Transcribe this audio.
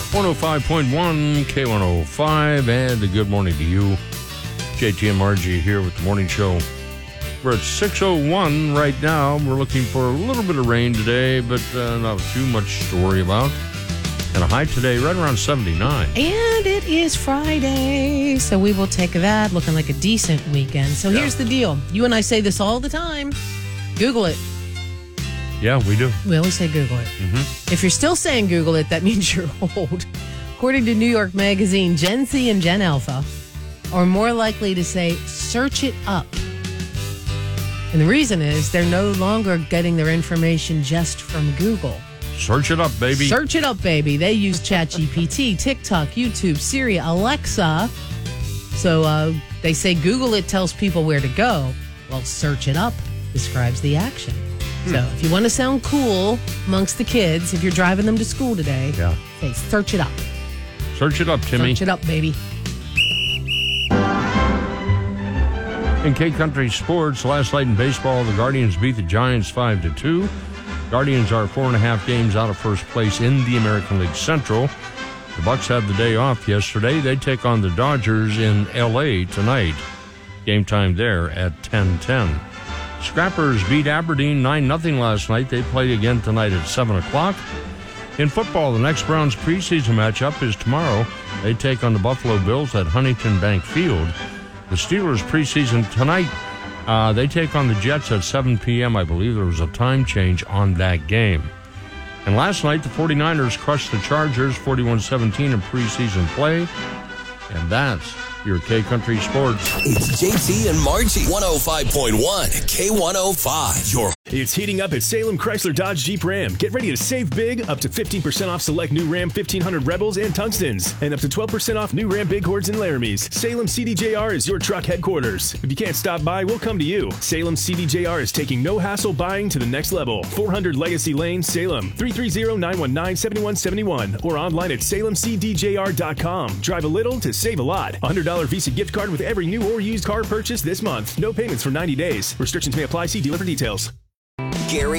105.1 K105, and a good morning to you. JT and Margie here with the morning show. We're at 6:01 right now. We're looking for a little bit of rain today, but not too much to worry about. And a high today right around 79. And it is Friday, so we will take that. Looking like a decent weekend. So Here's the deal. You and I say this all the time. Google it. Yeah, we do. We always say Google it. Mm-hmm. If you're still saying Google it, that means you're old. According to New York Magazine, Gen Z and Gen Alpha are more likely to say, search it up. And the reason is they're no longer getting their information just from Google. Search it up, baby. Search it up, baby. They use ChatGPT, TikTok, YouTube, Siri, Alexa. So they say Google it tells people where to go. Well, search it up describes the action. So if you want to sound cool amongst the kids, if you're driving them to school today, say, search it up. Search it up, Timmy. Search it up, baby. In K-Country sports, last night in baseball, the Guardians beat the Giants 5-2. Guardians are 4.5 games out of first place in the American League Central. The Bucks had the day off yesterday. They take on the Dodgers in L.A. tonight. Game time there at 10:10. Scrappers beat Aberdeen 9-0 last night. They play again tonight at 7 o'clock. In football, the next Browns preseason matchup is tomorrow. They take on the Buffalo Bills at Huntington Bank Field. The Steelers preseason tonight, they take on the Jets at 7 p.m. I believe there was a time change on that game. And last night, the 49ers crushed the Chargers 41-17 in preseason play. And that's your K-Country Sports. It's JT and Margie. 105.1 K105. It's heating up at Salem Chrysler Dodge Jeep Ram. Get ready to save big, up to 15% off select new Ram 1500 Rebels and Tungstens, and up to 12% off new Ram Bighorns and Laramies. Salem CDJR is your truck headquarters. If you can't stop by, we'll come to you. Salem CDJR is taking no hassle buying to the next level. 400 Legacy Lane, Salem. 330-919-7171 or online at salemcdjr.com. Drive a little to save a lot. $100 Visa gift card with every new or used car purchase this month. No payments for 90 days. Restrictions may apply. See dealer for details. Gary